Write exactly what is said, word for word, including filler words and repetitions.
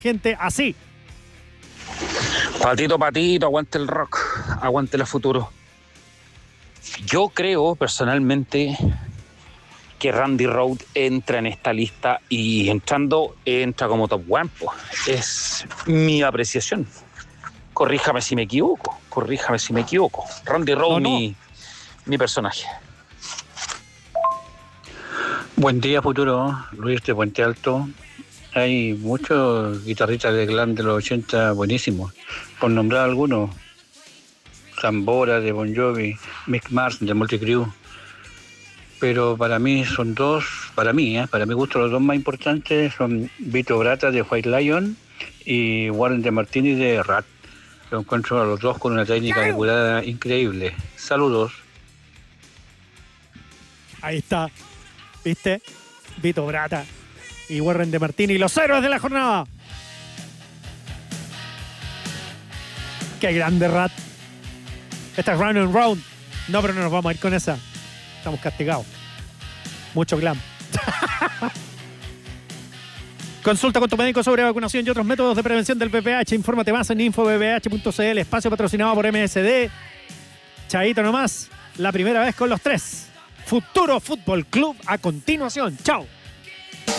gente así. Patito, patito, aguante el rock, aguante el futuro. Yo creo personalmente que Randy Rhoads entra en esta lista y entrando entra como top one. Po. Es mi apreciación. Corríjame si me equivoco, corríjame si me equivoco. Randy Rhoads, no, no. Mi, mi personaje. Buen día, futuro. Luis de Puente Alto. Hay muchos guitarristas de glam de los ochenta buenísimos. Por nombrar algunos. Zambora de Bon Jovi, Mick Mars de Mötley Crüe. Pero para mí son dos, para mí, ¿eh? para mi gusto, los dos más importantes son Vito Bratta de White Lion y Warren De Martini de Rat. Lo encuentro a los dos con una técnica depurada increíble. Saludos. Ahí está, ¿viste? Vito Bratta y Warren De Martini, los héroes de la jornada. Qué grande Rat. Esta es Round and Round. No, pero no nos vamos a ir con esa. Estamos castigados. Mucho glam. Consulta con tu médico sobre vacunación y otros métodos de prevención del V I H. Infórmate más en info b b h punto c l. Espacio patrocinado por M S D. Chaito nomás. La primera vez con los tres. Futuro Fútbol Club a continuación. Chao.